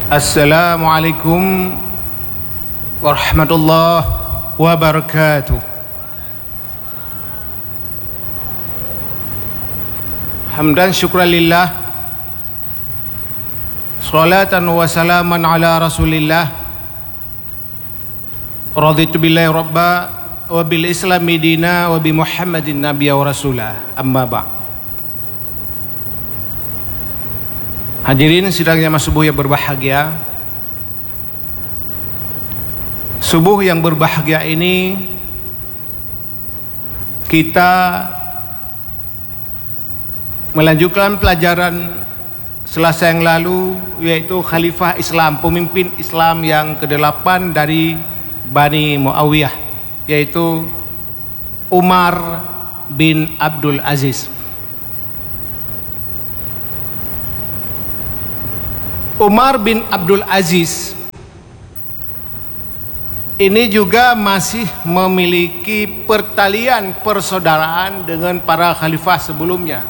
Assalamualaikum warahmatullahi wabarakatuh. Hamdan syukran lillah, salatan wa salaman ala rasulillah. Raditu billahi rabba wa bil islami dina wa bi muhammadin nabiyya wa rasulah. Amma ba'd. Hadirin sidang jamaah subuh yang berbahagia. Subuh yang berbahagia ini kita melanjutkan pelajaran Selasa yang lalu, yaitu Khalifah Islam, pemimpin Islam yang ke-8 dari Bani Muawiyah, yaitu Umar bin Abdul Aziz. Umar bin Abdul Aziz ini juga masih memiliki pertalian persaudaraan dengan para khalifah sebelumnya.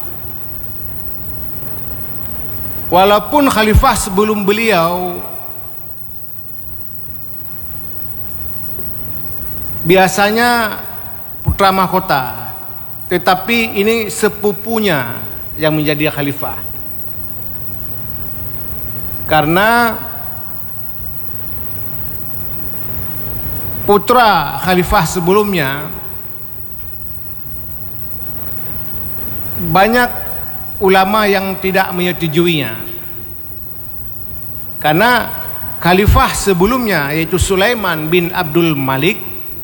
Walaupun khalifah sebelum beliau biasanya putra mahkota, tetapi ini sepupunya yang menjadi khalifah. Karena putra khalifah sebelumnya banyak ulama yang tidak menyetujuinya. Karena khalifah sebelumnya, yaitu Sulaiman bin Abdul Malik,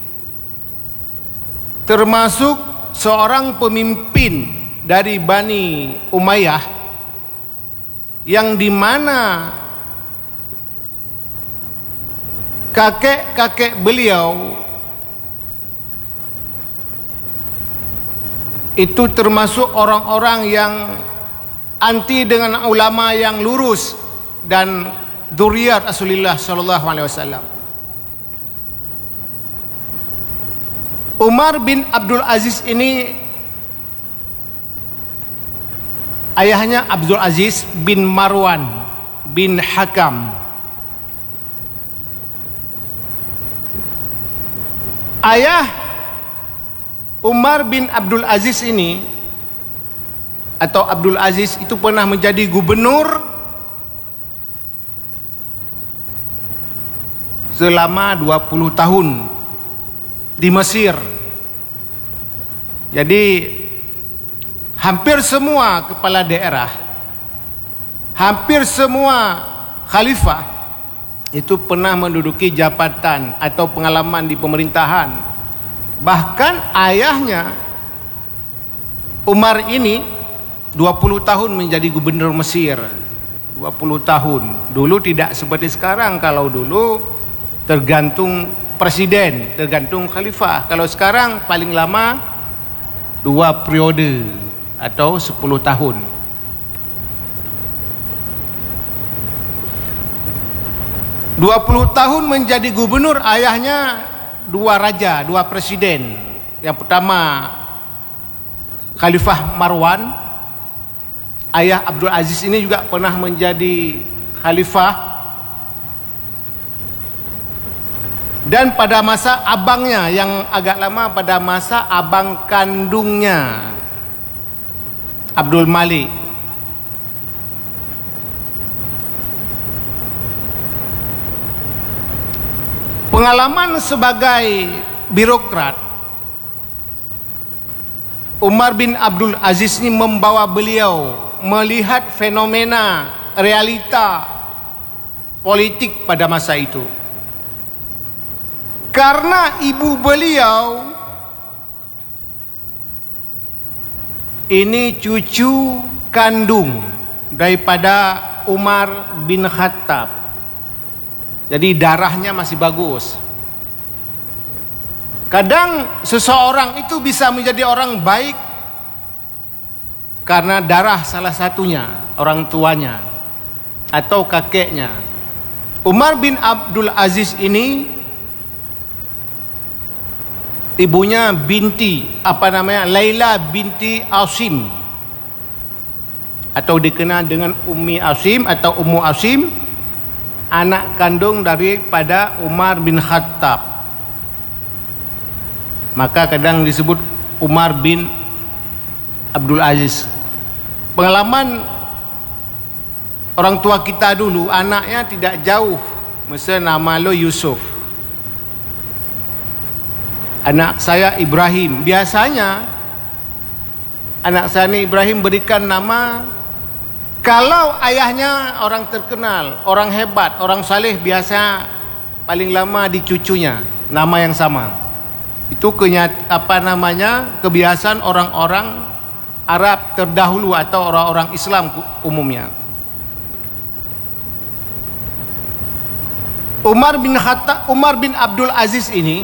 termasuk seorang pemimpin dari Bani Umayyah, yang dimana kakek-kakek beliau itu termasuk orang-orang yang anti dengan ulama yang lurus dan dzurriyyat Rasulullah sallallahu alaihi wasallam. Umar bin Abdul Aziz ini ayahnya Abdul Aziz bin Marwan bin Hakam. Ayah Umar bin Abdul Aziz ini, atau Abdul Aziz, itu pernah menjadi gubernur selama 20 tahun di Mesir. Jadi hampir semua kepala daerah, hampir semua khalifah itu pernah menduduki jabatan atau pengalaman di pemerintahan. Bahkan ayahnya Umar ini 20 tahun menjadi gubernur Mesir. 20 tahun. Dulu tidak seperti sekarang. Kalau dulu tergantung presiden, tergantung khalifah. Kalau sekarang paling lama 2 periode atau 10 tahun. "20 tahun menjadi gubernur, ayahnya 2 raja, 2 presiden. Yang pertama Khalifah Marwan. Ayah Abdul Aziz ini juga pernah menjadi khalifah. Dan pada masa abangnya yang agak lama, pada masa abang kandungnya Abdul Malik. Pengalaman sebagai birokrat Umar bin Abdul Aziz ini membawa beliau melihat fenomena realita politik pada masa itu. Karena ibu beliau ini cucu kandung daripada Umar bin Khattab. Jadi darahnya masih bagus. Kadang seseorang itu bisa menjadi orang baik karena darah salah satunya, orang tuanya atau kakeknya. Umar bin Abdul Aziz ini ibunya Laila binti Asim, atau dikenal dengan Ummi Asim atau Ummu Asim. anak kandung daripada Umar bin Khattab. Maka kadang disebut Umar bin Abdul Aziz. Pengalaman orang tua kita dulu, anaknya tidak jauh, misalnya nama lo Yusuf, anak saya Ibrahim. Biasanya anak saya ini Ibrahim berikan nama, kalau ayahnya orang terkenal, orang hebat, orang saleh, biasa paling lama di cucunya nama yang sama. Itu kebiasaan orang-orang Arab terdahulu atau orang-orang Islam umumnya. Umar bin Abdul Aziz ini,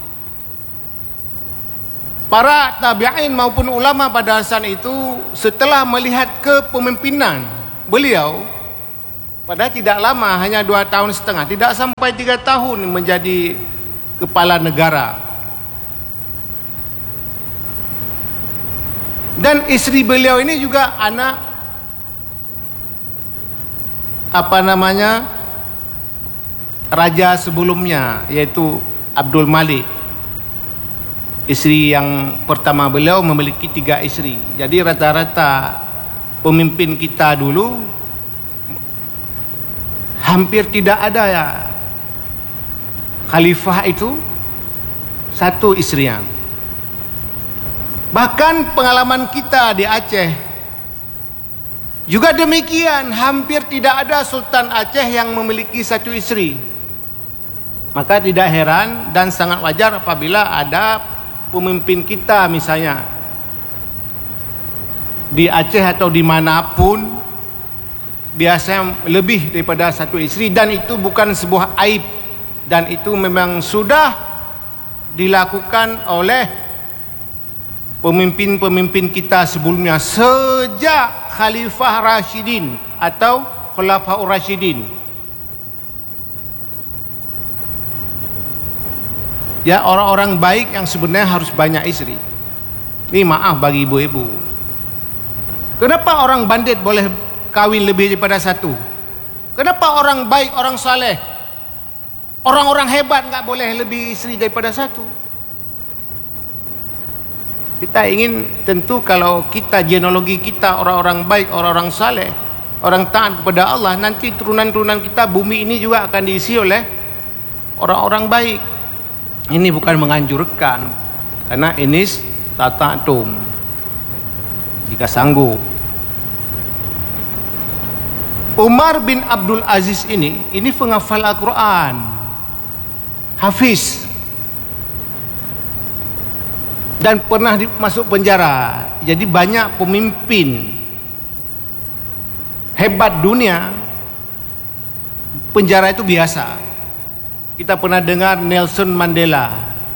para tabi'in maupun ulama pada saat itu setelah melihat kepemimpinan beliau, pada tidak lama, hanya 2,5 tahun, tidak sampai 3 tahun menjadi kepala negara. Dan istri beliau ini juga anak raja sebelumnya, yaitu Abdul Malik. Istri yang pertama beliau memiliki 3 istri. Jadi rata-rata pemimpin kita dulu hampir tidak ada ya khalifah itu satu istrinya. Bahkan pengalaman kita di Aceh juga demikian, hampir tidak ada Sultan Aceh yang memiliki 1 istri. Maka tidak heran dan sangat wajar apabila ada pemimpin kita misalnya di Aceh atau dimanapun biasanya lebih daripada 1 istri, dan itu bukan sebuah aib, dan itu memang sudah dilakukan oleh pemimpin-pemimpin kita sebelumnya sejak Khalifah Rashidin atau Khulafaur Rashidin. Ya, orang-orang baik yang sebenarnya harus banyak istri. Ini maaf bagi ibu-ibu. Kenapa orang bandit boleh kawin lebih daripada 1? Kenapa orang baik, orang saleh, orang-orang hebat nggak boleh lebih istri daripada 1? Kita ingin tentu kalau kita genealogi kita orang-orang baik, orang-orang saleh, orang taat kepada Allah, nanti turunan-turunan kita bumi ini juga akan diisi oleh orang-orang baik. Ini bukan menganjurkan, karena ini tata'tum jika sanggup. Umar bin Abdul Aziz ini penghafal Al-Quran, hafiz, dan pernah masuk penjara. Jadi banyak pemimpin hebat dunia penjara itu biasa. Kita pernah dengar Nelson Mandela,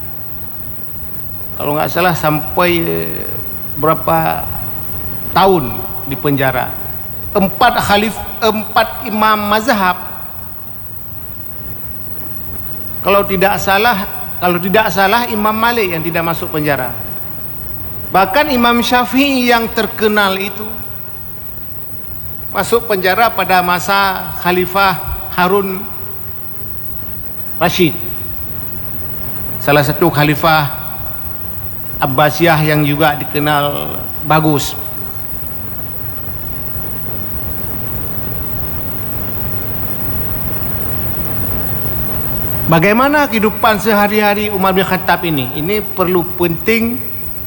kalau nggak salah sampai berapa tahun di penjara. 4 imam mazhab, kalau tidak salah Imam Malik yang tidak masuk penjara. Bahkan Imam Syafi'i yang terkenal itu masuk penjara pada masa Khalifah Harun Rashid, salah satu Khalifah Abbasiyah yang juga dikenal bagus. Bagaimana kehidupan sehari-hari Umar bin Khattab ini? Ini perlu penting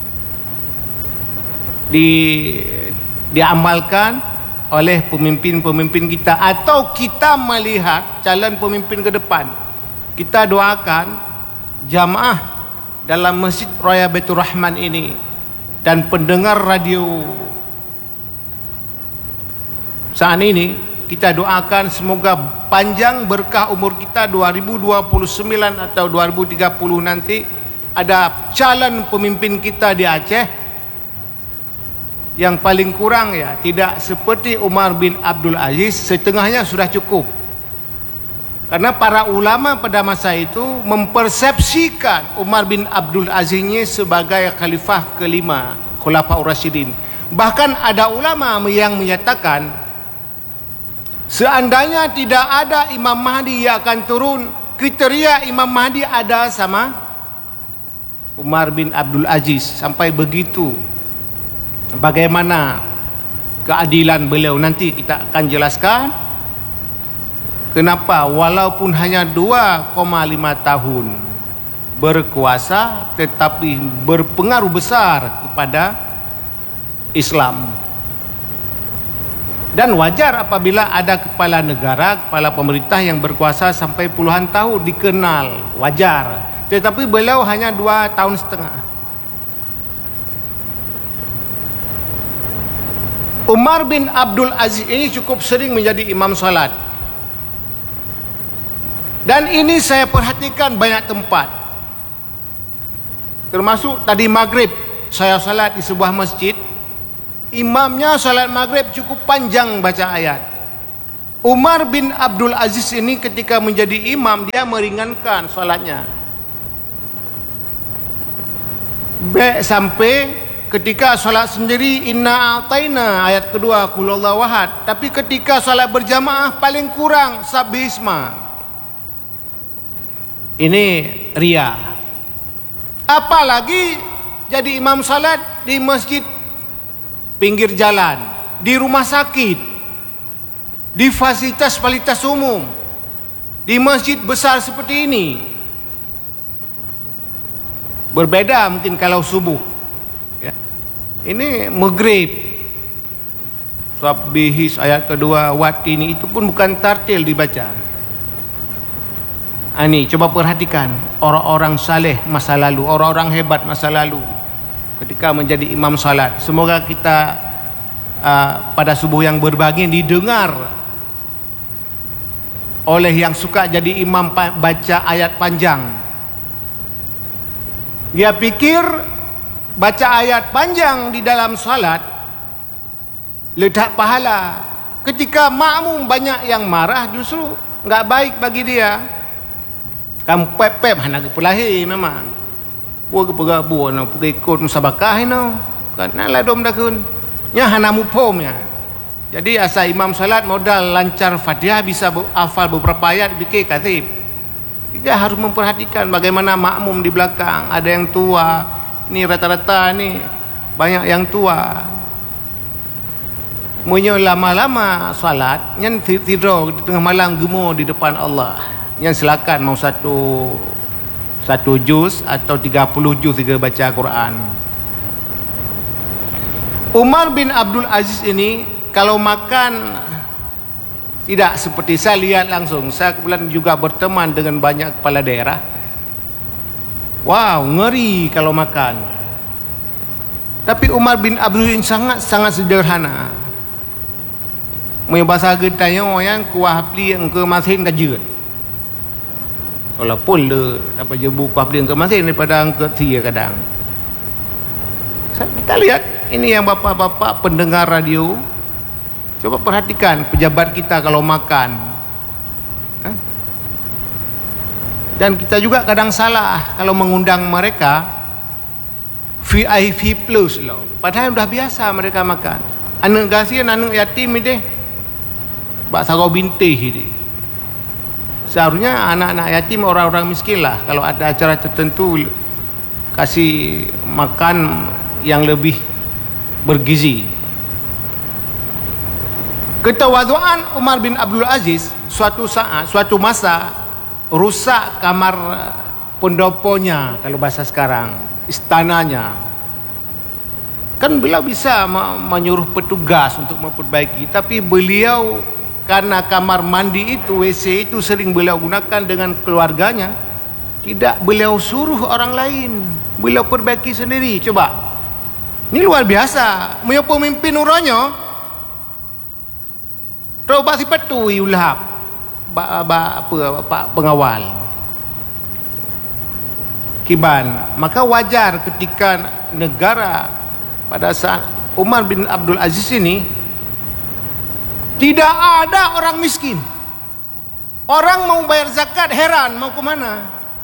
diamalkan oleh pemimpin-pemimpin kita, atau kita melihat calon pemimpin ke depan. Kita doakan jamaah dalam Masjid Raya Baitur Rahman ini dan pendengar radio saat ini, kita doakan semoga panjang berkah umur kita 2029 atau 2030 nanti ada calon pemimpin kita di Aceh yang paling kurang ya tidak seperti Umar bin Abdul Aziz, setengahnya sudah cukup. Karena para ulama pada masa itu mempersepsikan Umar bin Abdul Aziz ini sebagai khalifah kelima Khulafaur Rasyidin. Bahkan ada ulama yang menyatakan Seandainya tidak ada Imam Mahdi yang akan turun, kriteria Imam Mahdi ada sama Umar bin Abdul Aziz. Sampai begitu bagaimana keadilan beliau, nanti kita akan jelaskan kenapa walaupun hanya 2,5 tahun berkuasa tetapi berpengaruh besar kepada Islam. Dan wajar apabila ada kepala negara, kepala pemerintah yang berkuasa sampai puluhan tahun, dikenal, wajar. Tetapi beliau hanya 2,5 tahun. Umar bin Abdul Aziz ini cukup sering menjadi imam salat. Dan ini saya perhatikan banyak tempat. Termasuk tadi maghrib, saya salat di sebuah masjid. Imamnya salat maghrib cukup panjang baca ayat. Umar bin Abdul Aziz ini ketika menjadi imam, dia meringankan salatnya. Sampai ketika salat sendiri, inna a'taina ayat kedua, qul huwallahu ahad. Tapi ketika salat berjamaah paling kurang sabbihisma. Ini ria. Apalagi jadi imam salat di masjid pinggir jalan, di rumah sakit, di fasilitas-fasilitas umum, di masjid besar seperti ini. Berbeda mungkin kalau subuh ya. Ini maghrib, sabbihis ayat kedua, watini, itu pun bukan tartil dibaca. Ini coba perhatikan orang-orang saleh masa lalu, orang-orang hebat masa lalu ketika menjadi imam salat. Semoga kita pada subuh yang berbagi didengar oleh yang suka jadi imam baca ayat panjang. Dia pikir baca ayat panjang di dalam salat letak pahala. Ketika makmum banyak yang marah, justru enggak baik bagi dia. Kamu pep-pep hana kepelahi memang. Buat kepegabu no, pergi ikut musabakah no. Kan lah dom dakun. Nya hana mupomnya. Jadi asal imam salat modal lancar Fatihah, bisa hafal beberapa ayat, bikin khatib. Kita harus memperhatikan bagaimana makmum di belakang. Ada yang tua. Ini rata-rata ni banyak yang tua. Munyo lama-lama salat, nyan tidur di tengah malam gemuk di depan Allah. Yang silakan mau satu juz atau 30 juz juga baca Quran. Umar bin Abdul Aziz ini kalau makan tidak seperti saya lihat langsung. Saya kebetulan juga berteman dengan banyak kepala daerah. Wow, ngeri kalau makan. Tapi Umar bin Abdul Aziz sangat sederhana. Mai bahasa getanya yang kuah pli yang ke masin kajut. Walaupun le dapat jebu kuah pli yang ke masin daripada angkat sia kadang. Kita lihat ini yang bapak-bapak pendengar radio, coba perhatikan pejabat kita kalau makan. Dan kita juga kadang salah kalau mengundang mereka VIP plus loh. Padahal sudah biasa mereka makan. Anak gasian, anak yatim ini, baksa kau bintih ini. Seharusnya anak-anak yatim, orang-orang miskin lah, kalau ada acara tertentu kasih makan yang lebih bergizi. Ketawaduan Umar bin Abdul Aziz suatu saat, suatu masa rusak kamar pendoponya, kalau bahasa sekarang istananya. Kan beliau bisa menyuruh petugas untuk memperbaiki, tapi beliau karena kamar mandi itu, WC itu sering beliau gunakan dengan keluarganya, tidak beliau suruh orang lain, beliau perbaiki sendiri. Coba, ini luar biasa. Punya pemimpin uronyo coba si petui ulap pak pengawal kiban. Maka wajar ketika negara pada saat Umar bin Abdul Aziz ini tidak ada orang miskin. Orang mau bayar zakat heran mau ke mana.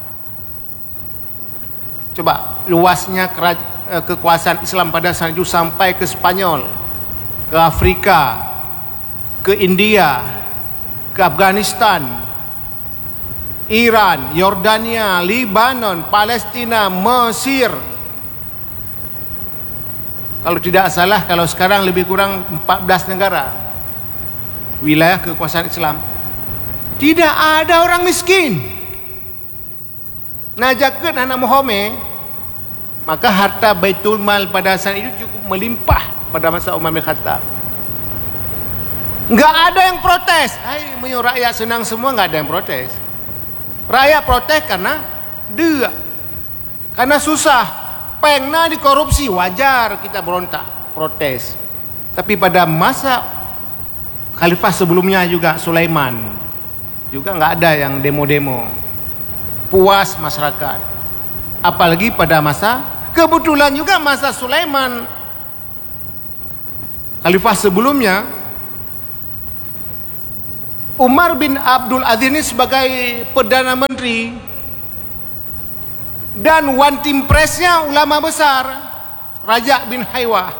Coba luasnya kekuasaan Islam pada saat itu sampai ke Spanyol, ke Afrika, ke India, ke Afghanistan, Iran, Yordania, Libanon, Palestina, Mesir. Kalau tidak salah, kalau sekarang lebih kurang 14 negara wilayah kekuasaan Islam. Tidak ada orang miskin. Nah, jaket anak Muhammad, maka harta Baitul Mal pada saat itu cukup melimpah pada masa Umar bin Khattab. Enggak ada yang protes. Rakyat senang semua, enggak ada yang protes. Rakyat protes karena dia, karena susah, pernah dikorupsi, wajar kita berontak, protes. Tapi pada masa khalifah sebelumnya juga Sulaiman, juga enggak ada yang demo-demo. Puas masyarakat. Apalagi pada masa, kebetulan juga masa Sulaiman, khalifah sebelumnya, Umar bin Abdul Aziz ini sebagai Perdana Menteri, dan one team pressnya ulama besar Raja bin Haywah.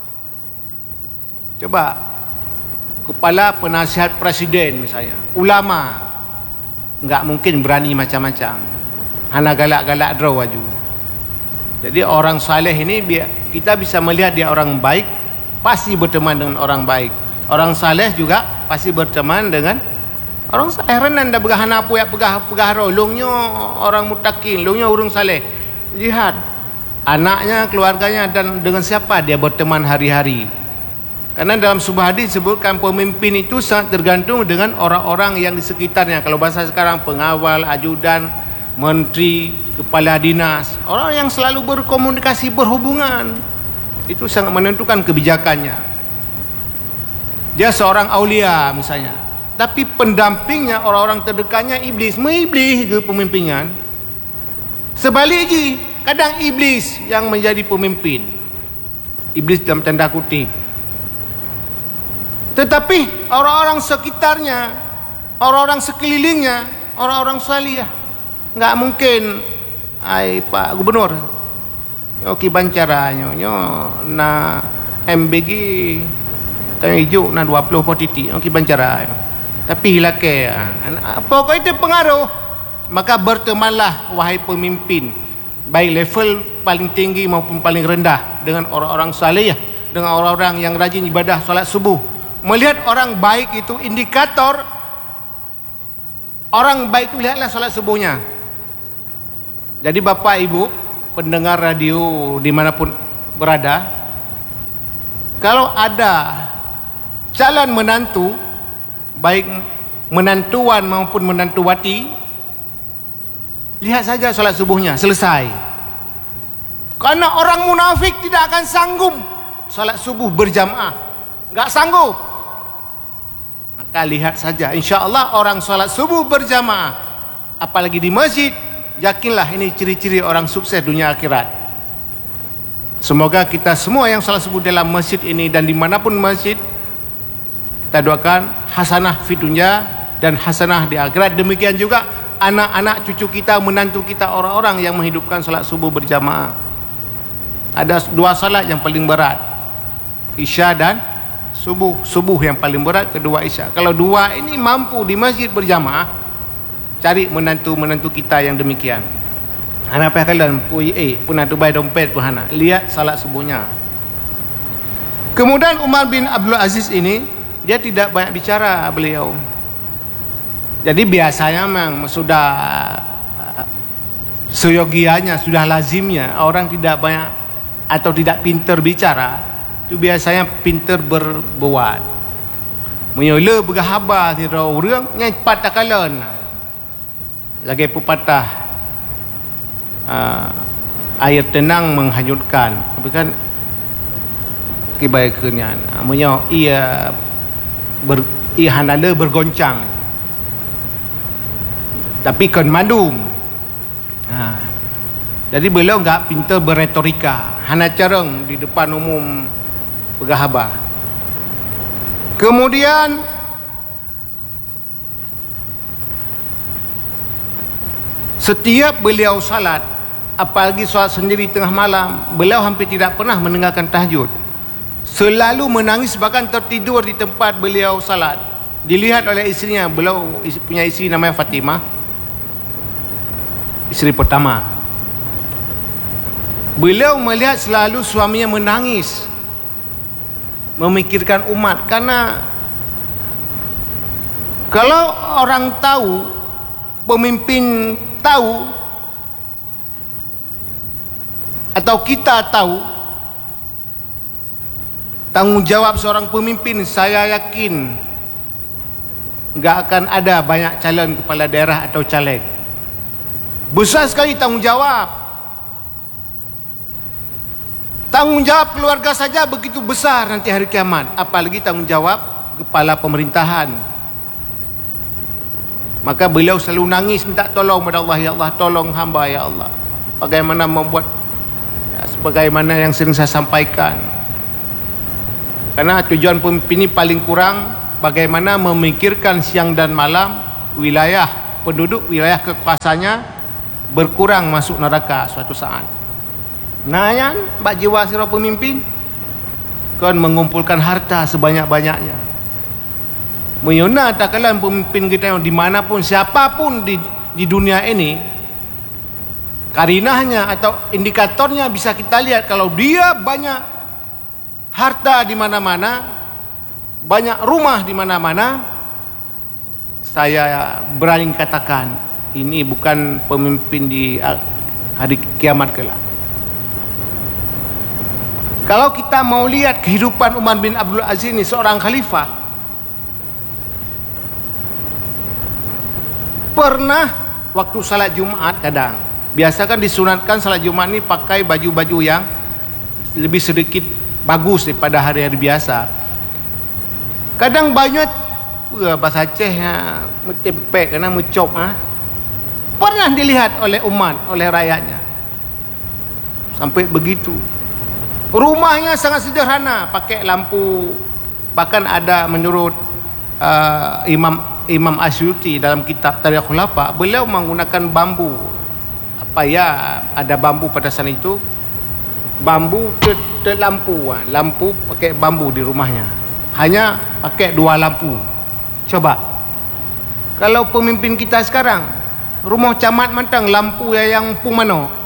Coba, kepala penasihat presiden misalnya, ulama, enggak mungkin berani macam-macam, hanya galak-galak draw waju. Jadi orang saleh ini, kita bisa melihat dia orang baik, pasti berteman dengan orang baik. Orang saleh juga pasti berteman dengan orang saleh. Renan dah bergahana apa yang pegah longnya orang mutakin, longnya orang saleh. Lihat anaknya, keluarganya, dan dengan siapa dia berteman hari-hari. Karena dalam sebuah hadis disebutkan pemimpin itu sangat tergantung dengan orang-orang yang di sekitarnya. Kalau bahasa sekarang, pengawal, ajudan, menteri, kepala dinas, orang yang selalu berkomunikasi, berhubungan, itu sangat menentukan kebijakannya. Dia seorang aulia misalnya, tapi pendampingnya, orang-orang terdekatnya iblis, mengiblis ke pemimpinnya. Sebaliknya, kadang iblis yang menjadi pemimpin, iblis dalam tanda kutip. Tetapi orang-orang sekitarnya, orang-orang sekelilingnya, orang-orang salih, nggak mungkin. Pak Gubernur, oke bancaranya, na MBG tanya hijau na 20 titik, okey bancara. Tapi hilake, pokoknya itu pengaruh. Maka bertemanlah wahai pemimpin, baik level paling tinggi maupun paling rendah, dengan orang-orang saleh, dengan orang-orang yang rajin ibadah solat subuh. Melihat orang baik itu indikator orang baik itu, lihatlah solat subuhnya. Jadi Bapak Ibu pendengar radio dimanapun berada, kalau ada calon menantu, baik menantuan maupun menantuwati, lihat saja solat subuhnya selesai. Karena orang munafik tidak akan sanggup solat subuh berjamaah, enggak sanggup. Maka lihat saja, insya Allah orang solat subuh berjamaah, apalagi di masjid, yakinlah ini ciri-ciri orang sukses dunia akhirat. Semoga kita semua yang solat subuh dalam masjid ini dan dimanapun masjid, kita doakan hasanah fi dunya dan hasanah di akhirat. Demikian juga anak-anak cucu kita, menantu kita, orang-orang yang menghidupkan salat subuh berjamaah. Ada dua salat yang paling berat, Isya dan subuh. Subuh yang paling berat, kedua Isya. Kalau dua ini mampu di masjid berjamaah, cari menantu-menantu kita yang demikian. Anak kalian penantu bayi dompet pun hana, lihat salat subuhnya. Kemudian Umar bin Abdul Aziz ini, dia tidak banyak bicara beliau. Jadi biasanya memang sudah seyogianya, sudah lazimnya orang tidak banyak atau tidak pintar bicara, itu biasanya pintar berbuat. Menyola bergahabar tirau orang nyai patah kalan. Lagi pepatah, air tenang menghanyutkan. Tapi kan kebaikannya, namanya ia hanala bergoncang, tapi kan madum. Jadi beliau enggak pintar berretorika, hanya careng di depan umum bergahabar. Kemudian setiap beliau salat, apalagi salat sendiri tengah malam, beliau hampir tidak pernah mendengarkan tahajud. Selalu menangis, bahkan tertidur di tempat beliau salat. dilihat oleh istrinya. Beliau punya isteri namanya Fatimah, isteri pertama. Beliau melihat selalu suaminya menangis, memikirkan umat. Karena kalau orang tahu, pemimpin tahu, atau kita tahu tanggungjawab seorang pemimpin, saya yakin enggak akan ada banyak calon kepala daerah atau caleg. Besar sekali tanggungjawab. Tanggungjawab keluarga saja begitu besar nanti hari kiamat, apalagi tanggungjawab kepala pemerintahan. Maka beliau selalu nangis minta tolong kepada Allah, ya Allah tolong hamba ya Allah. Bagaimana membuat ya, sebagaimana yang sering saya sampaikan. Karena tujuan pemimpin ini paling kurang bagaimana memikirkan siang dan malam wilayah penduduk, wilayah kekuasaannya berkurang masuk neraka suatu saat. Nah yan, bak jiwa sira pemimpin kan mengumpulkan harta sebanyak-banyaknya. Menyona tak kalah pemimpin kita yang dimanapun, siapapun di dunia ini, karinahnya atau indikatornya bisa kita lihat. Kalau dia banyak harta di mana-mana, banyak rumah di mana-mana, saya berani katakan ini bukan pemimpin di hari kiamat kelak. Kalau kita mau lihat kehidupan Umar bin Abdul Aziz ini, seorang khalifah, pernah waktu salat Jumat, kadang biasa kan disunatkan salat Jumat ini pakai baju-baju yang lebih sedikit bagus daripada hari-hari biasa. Kadang banyak bahasa Aceh metempek kena mencop pernah dilihat oleh umat, oleh rakyatnya sampai begitu. Rumahnya sangat sederhana, pakai lampu. Bahkan ada menurut Imam Asyuti dalam kitab Tarikh Khulafa, beliau menggunakan bambu. Apa ya, ada bambu pada saat itu, bambu lampu, lampu pakai bambu di rumahnya. Hanya pakai 2 lampu. Coba kalau pemimpin kita sekarang, rumah camat mantang lampu yang pung mano,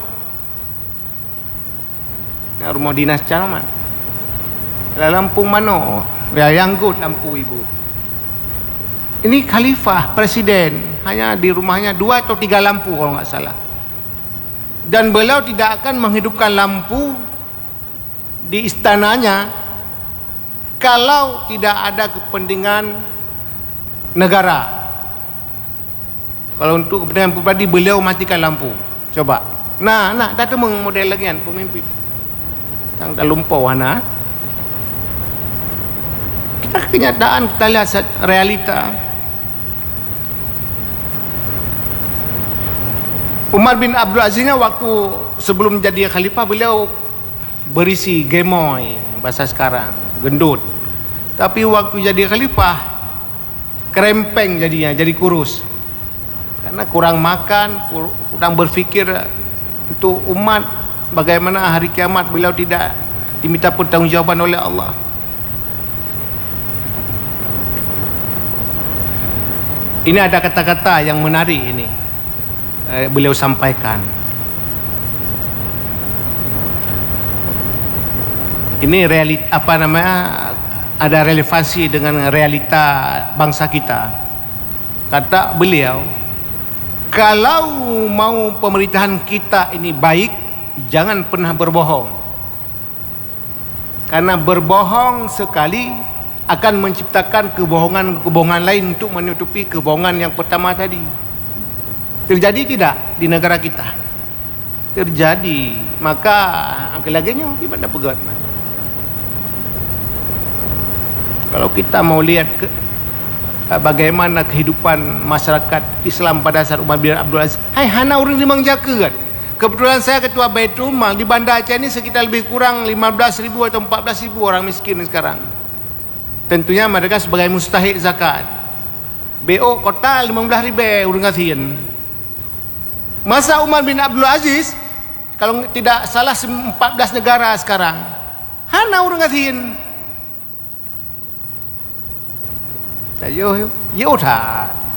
rumah dinas camat lampu mano yang good lampu ibu. Ini khalifah presiden, hanya di rumahnya 2 atau 3 lampu kalau nggak salah. Dan beliau tidak akan menghidupkan lampu di istananya kalau tidak ada kepentingan negara. Kalau untuk kepentingan pribadi, beliau matikan lampu. Coba. Nah, tak ada model lagi kan pemimpin. Yang dah lumpau kita kenyataan, kita lihat realita. Umar bin Abdul Aziznya waktu sebelum jadi khalifah, beliau berisi gemoy, bahasa sekarang gendut. Tapi waktu jadi khalifah kerempeng jadinya, jadi kurus. Karena kurang makan, kurang berfikir untuk umat. Bagaimana hari kiamat beliau tidak diminta pertanggungjawaban oleh Allah. Ini ada kata-kata yang menarik ini, beliau sampaikan. Ini realita, ada relevansi dengan realita bangsa kita. Kata beliau, kalau mau pemerintahan kita ini baik, jangan pernah berbohong. Karena berbohong sekali akan menciptakan kebohongan lain untuk menutupi kebohongan yang pertama tadi. Terjadi tidak di negara kita? Terjadi. Maka lagi-laginya gimana pegat? Kalau kita mau lihat bagaimana kehidupan masyarakat Islam pada saat Umar bin Abdul Aziz, hana orang memang jaga kan. Kebetulan saya ketua Baitul Mal di Banda Aceh ini sekitar lebih kurang 15.000 atau 14.000 orang miskin sekarang. Tentunya mereka sebagai mustahik zakat. BO kota 15.000 orang kasihan. Masa Umar bin Abdul Aziz, kalau tidak salah 14 negara sekarang, hana orang kasihan. Ayo, yuk. Ya udah.